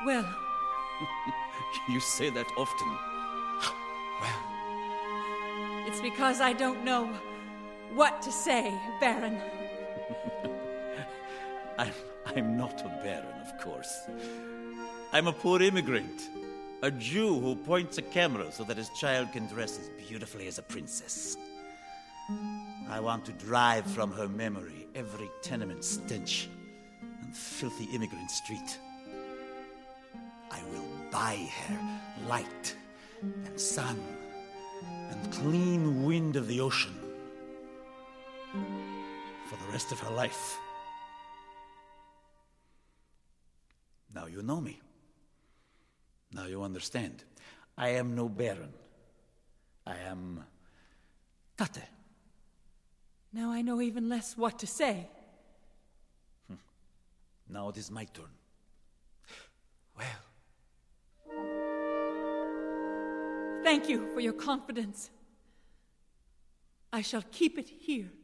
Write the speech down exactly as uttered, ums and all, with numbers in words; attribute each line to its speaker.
Speaker 1: Well...
Speaker 2: You say that often. Well...
Speaker 1: It's because I don't know what to say, Baron.
Speaker 2: I'm, I'm not a baron, of course. I'm a poor immigrant. A Jew who points a camera so that his child can dress as beautifully as a princess. I want to drive from her memory every tenement stench and filthy immigrant street. I will buy her light and sun and clean wind of the ocean for the rest of her life. Now you know me. Now you understand. I am no baron. I am Tate.
Speaker 1: Now I know even less what to say.
Speaker 2: Hm. Now it is my turn. Well.
Speaker 1: Thank you for your confidence. I shall keep it here.